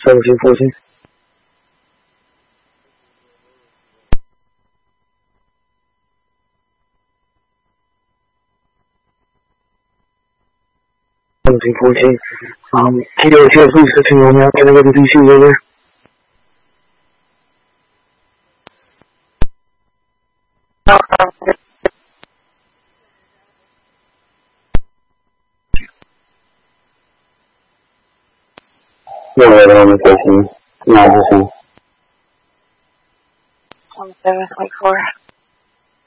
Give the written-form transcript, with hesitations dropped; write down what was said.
1714. Kilo Hotel, please continue on now. Can I get the DC over there? No, I don't want to 17. 17.4.